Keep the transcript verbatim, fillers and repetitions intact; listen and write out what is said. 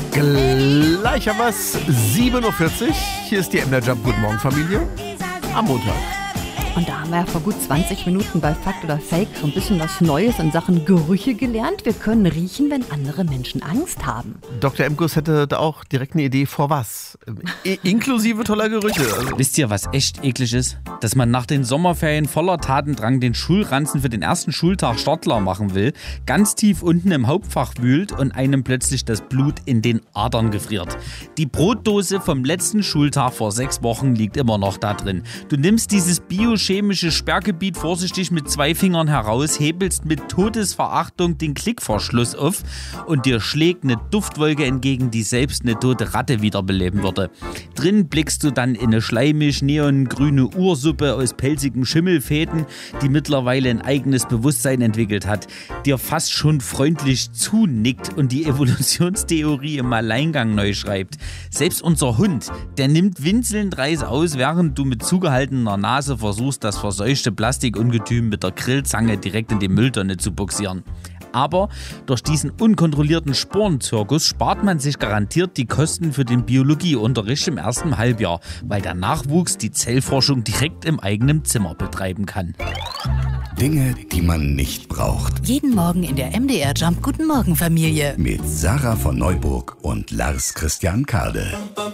Gleich haben wir es, sieben Uhr vierzig. Hier ist die M D R Jump. Guten Morgen, Familie. Am Montag. Und da haben wir ja vor gut zwanzig Minuten bei Fakt oder Fake so ein bisschen was Neues in Sachen Gerüche gelernt. Wir können riechen, wenn andere Menschen Angst haben. Doktor Emkus hätte da auch direkt eine Idee vor was. I- inklusive toller Gerüche. Also. Wisst ihr, was echt eklig ist? Dass man nach den Sommerferien voller Tatendrang den Schulranzen für den ersten Schultag startklar machen will, ganz tief unten im Hauptfach wühlt und einem plötzlich das Blut in den Adern gefriert. Die Brotdose vom letzten Schultag vor sechs Wochen liegt immer noch da drin. Du nimmst dieses biochemische Sperrgebiet vorsichtig mit zwei Fingern heraus, hebelst mit Todesverachtung den Klickverschluss auf und dir schlägt eine Duftwolke entgegen, die selbst eine tote Ratte wiederbeleben würde. Drin blickst du dann in eine schleimig neongrüne Ursuppe aus pelzigem Schimmelfäden, die mittlerweile ein eigenes Bewusstsein entwickelt hat, dir fast schon freundlich zunickt und die Evolutionstheorie im Alleingang neu schreibt. Selbst unser Hund, der nimmt winselnd Reis aus, während du mit zugehaltener Nase versuchst, das verseuchte Plastikungetüm mit der Grillzange direkt in die Mülltonne zu boxieren. Aber durch diesen unkontrollierten Sporenzirkus spart man sich garantiert die Kosten für den Biologieunterricht im ersten Halbjahr, weil der Nachwuchs die Zellforschung direkt im eigenen Zimmer betreiben kann. Dinge, die man nicht braucht. Jeden Morgen in der M D R Jump Guten Morgen Familie. Mit Sarah von Neuburg und Lars Christian Kade.